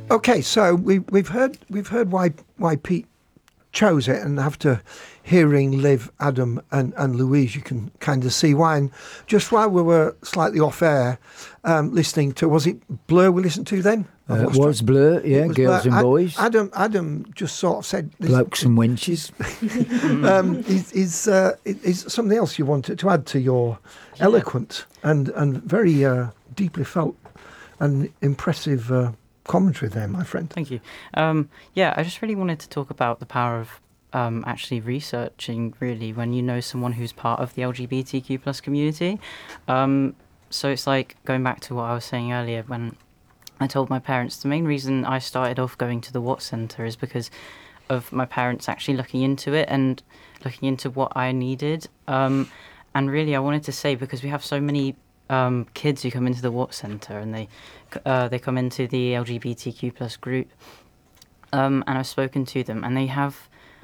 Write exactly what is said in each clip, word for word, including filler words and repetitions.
Okay, so we, we've heard we've heard why why Pete chose it, and after hearing Liv, Adam, and, and Louise, you can kind of see why. And just while we were slightly off air, um, listening to, was it Blur we listened to then? Uh, it was Blur, yeah, was Girls Blur. and Boys. Adam Adam just sort of said... Blokes and wenches. um, is is, uh, is something else you wanted to add to your yeah. eloquent and, and very uh, deeply felt and impressive uh, commentary there, my friend? Thank you. Um, yeah, I just really wanted to talk about the power of um, actually researching, really, when you know someone who's part of the L G B T Q plus community. Um, so it's like going back to what I was saying earlier when I told my parents the main reason I started off going to the Watt Centre is because of my parents actually looking into it and looking into what I needed. Um, and really, I wanted to say, because we have so many um, kids who come into the Watt Centre and they uh, they come into the L G B T Q plus group, um, and I've spoken to them, and they have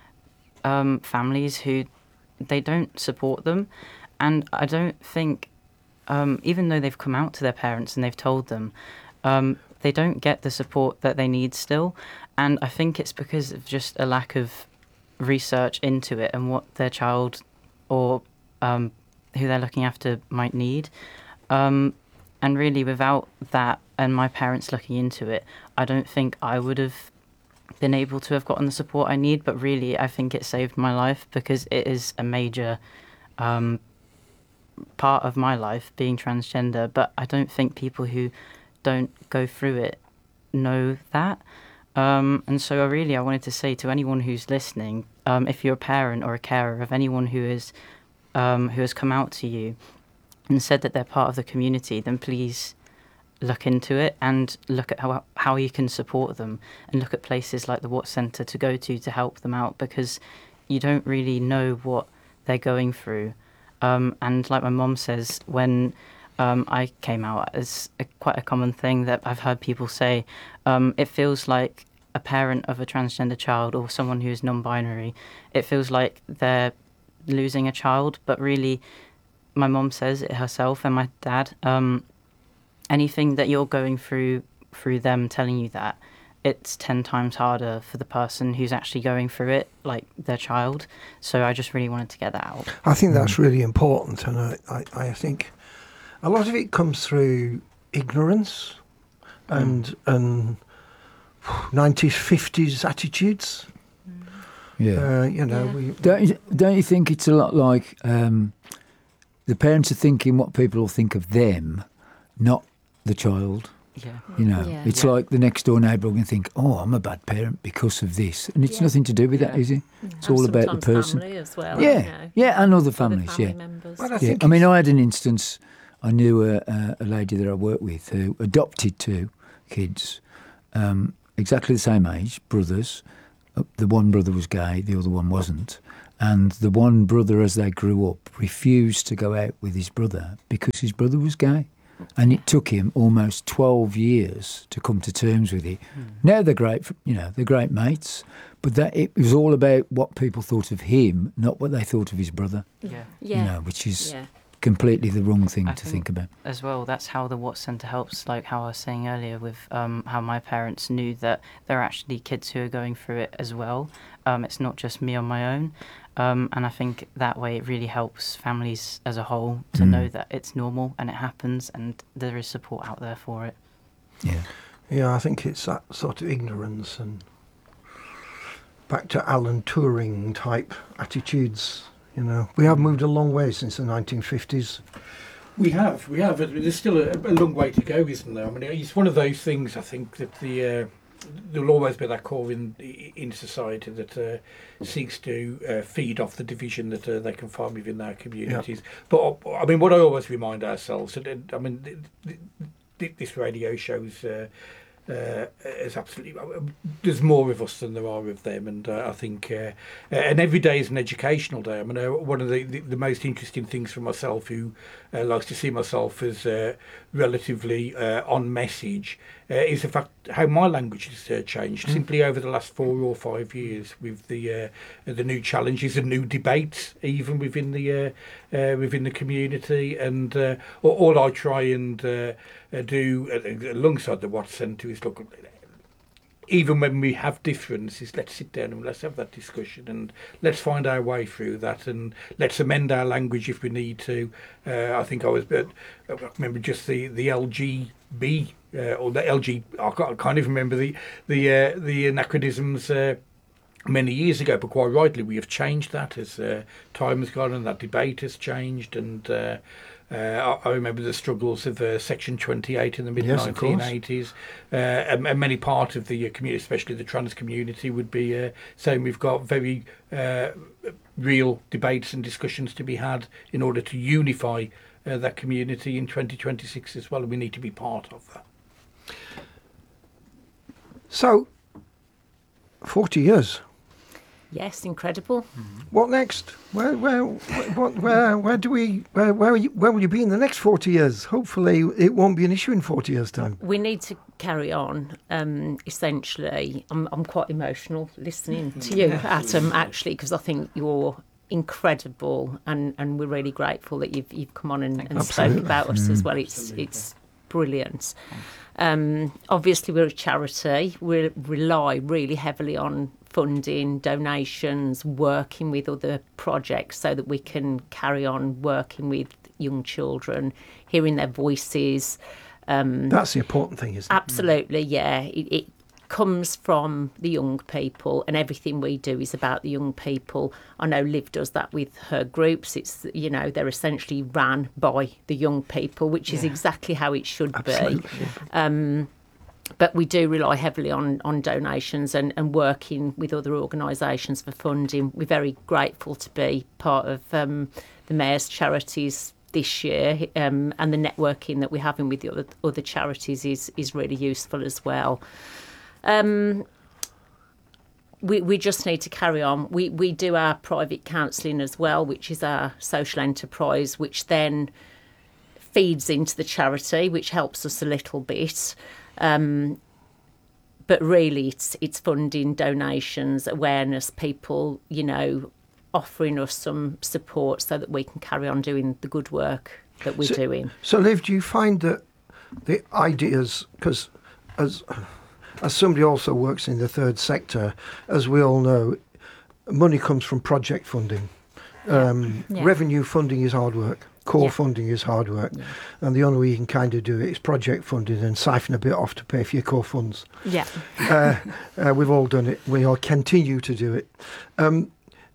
um, families who they don't support them, and I don't think, um, even though they've come out to their parents and they've told them, um, they don't get the support that they need still. And I think it's because of just a lack of research into it and what their child or um, who they're looking after might need. Um, and really, without that and my parents looking into it, I don't think I would have been able to have gotten the support I need. But really, I think it saved my life, because it is a major um, part of my life, being transgender. But I don't think people who don't go through it know that. Um, and so I really, I wanted to say to anyone who's listening, um, if you're a parent or a carer of anyone who is um, who has come out to you and said that they're part of the community, then please look into it and look at how how you can support them, and look at places like the Watt Centre to go to to help them out, because you don't really know what they're going through. Um, and like my mum says, when Um, I came out as a, quite a common thing that I've heard people say. Um, it feels like a parent of a transgender child or someone who is non-binary, it feels like they're losing a child. But really, my mom says it herself, and my dad, um, anything that you're going through through them telling you that, it's ten times harder for the person who's actually going through it, like their child. So I just really wanted to get that out. I think that's really important, and I, I, I think a lot of it comes through ignorance and mm. and nineties, fifties attitudes. Yeah, uh, you know. Yeah. We, don't you, don't you think it's a lot like um, the parents are thinking what people will think of them, not the child. Yeah, you know, yeah. it's yeah. like the next door neighbour will think, "Oh, I'm a bad parent because of this," and it's yeah. nothing to do with yeah. that, is it? It's and all about the person. Family as well, yeah, you know, yeah, and other families. other family yeah, members. Well, I, yeah. think I mean, I had an instance. I knew a, a, a lady that I worked with who adopted two kids, um, exactly the same age, brothers. The one brother was gay, the other one wasn't. And the one brother, as they grew up, refused to go out with his brother because his brother was gay. And it took him almost twelve years to come to terms with it. Mm. Now they're great, you know, they're great mates. But that it was all about what people thought of him, not what they thought of his brother. Yeah. Yeah. You know, which is... Yeah. completely the wrong thing I to think think about. As well, that's how the Watt Centre helps, like how I was saying earlier with um, how my parents knew that there are actually kids who are going through it as well. Um, it's not just me on my own. Um, and I think that way it really helps families as a whole to mm. know that it's normal and it happens and there is support out there for it. Yeah. Yeah, I think it's that sort of ignorance and back to Alan Turing type attitudes. You know, we have moved a long way since the nineteen fifties. We have, we have. There's still a, a long way to go, isn't there? I mean, it's one of those things. I think that the uh, there'll always be that core in in society that uh, seeks to uh, feed off the division that uh, they can find within their communities. Yeah. But I mean, what I always remind ourselves, and I mean, th- th- this radio shows. Uh, Uh, is absolutely. There's more of us than there are of them, and uh, I think, uh, and every day is an educational day. I mean, uh, one of the, the, the most interesting things for myself, who uh, likes to see myself as uh, relatively uh, on message, uh, is the fact how my language has uh, changed mm. simply over the last four or five years with the uh, the new challenges and new debates, even within the uh, uh, within the community, and uh, all I try and uh, uh, do uh, alongside the Watt Centre is look. even when we have differences, let's sit down and let's have that discussion and let's find our way through that, and let's amend our language if we need to. Uh, I think I was, but I remember just the the L G B uh, or the L G. I can't, I can't even remember the the uh, the anachronisms. Uh, many years ago, but quite rightly we have changed that as uh, time has gone and that debate has changed, and uh, uh, I, I remember the struggles of uh, Section twenty-eight in the mid nineteen eighties, uh, and, and many part of the community, especially the trans community, would be uh, saying we've got very uh, real debates and discussions to be had in order to unify uh, that community in twenty twenty-six as well, and we need to be part of that. So, forty years. Yes, incredible. What next? Where, where, where, where, where do we? Where, where, are you, where will you be in the next forty years? Hopefully, it won't be an issue in forty years' time. We need to carry on. Um, essentially, I'm I'm quite emotional listening to you, Adam. Actually, because I think you're incredible, and, and we're really grateful that you've you've come on and, and spoke about us as well. It's Absolutely. it's brilliant. Um, obviously, we're a charity. We rely really heavily on funding, donations, working with other projects so that we can carry on working with young children, hearing their voices. Um, That's the important thing, isn't it? absolutely, yeah. It, it comes from the young people, and everything we do is about the young people. I know Liv does that with her groups. It's, you know, they're essentially ran by the young people, which is exactly how it should Absolutely. be. Um, But we do rely heavily on, on donations and, and working with other organisations for funding. We're very grateful to be part of um, the Mayor's charities this year, um, and the networking that we're having with the other, other charities is, is really useful as well. Um, we, we just need to carry on. We, we do our private counselling as well, which is our social enterprise, which then feeds into the charity, which helps us a little bit. Um, but really, it's it's funding, donations, awareness, people, you know, offering us some support so that we can carry on doing the good work that we're So- doing. So, Liv, do you find that the ideas, because as as somebody also works in the third sector, as we all know, money comes from project funding. Um, Yeah. Revenue funding is hard work. Core Yeah. funding is hard work. And the only way you can kind of do it is project funding and siphon a bit off to pay for your core funds. Yeah. uh, uh, we've all done it. We all continue to do it. Um,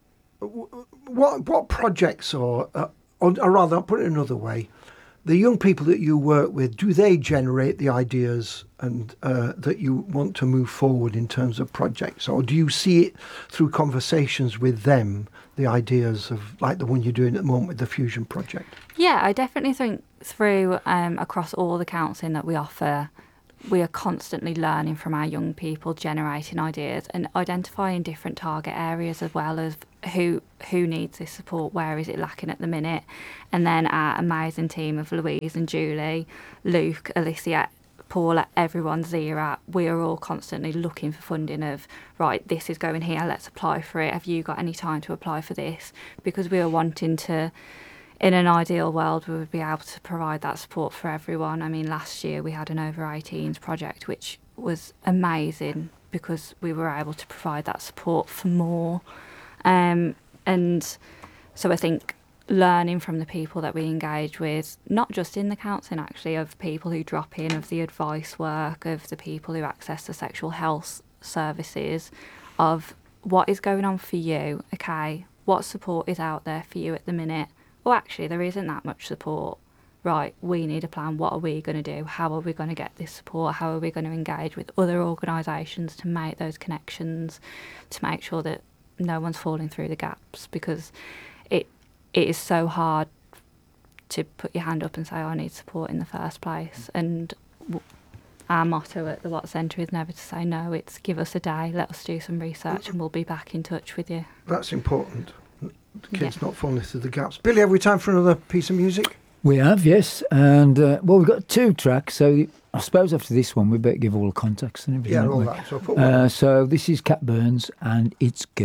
w- what what projects or, uh, or, or rather, I'll put it another way, the young people that you work with, do they generate the ideas and uh, that you want to move forward in terms of projects, or do you see it through conversations with them, the ideas of like the one you're doing at the moment with the Fusion project? Yeah, I definitely think through um, across all the counselling that we offer, we are constantly learning from our young people, generating ideas and identifying different target areas as well as who who needs this support, where is it lacking at the minute. And then our amazing team of Louise and Julie, Luke, Alicia, Paula, everyone's there. We are all constantly looking for funding of, right, this is going here, let's apply for it. Have you got any time to apply for this? Because we are wanting to, in an ideal world, we would be able to provide that support for everyone. I mean, last year we had an over eighteens project, which was amazing because we were able to provide that support for more. Um, and so I think learning from the people that we engage with, not just in the counselling actually, of people who drop in, of the advice work, of the people who access the sexual health services, of what is going on for you, okay, what support is out there for you at the minute. Oh, actually, there isn't that much support. Right, we need a plan. What are we going to do? How are we going to get this support? How are we going to engage with other organisations to make those connections, to make sure that no one's falling through the gaps? Because it it is so hard to put your hand up and say, I need support in the first place. And w- our motto at the Watt Centre is never to say no. It's give us a day, let us do some research, and we'll be back in touch with you. That's important. The kids not falling through the gaps. Billy, have we time for another piece of music? We have, yes. And, uh, well, we've got two tracks, so I suppose after this one we better give all the contacts and everything. Yeah, don't all we? that. So, put one Uh, so this is Cat Burns, and it's good.